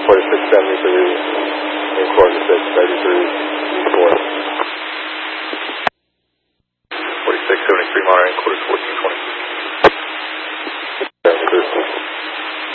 4673, in quarter 633, report. 4673 Mara, in quarter 14.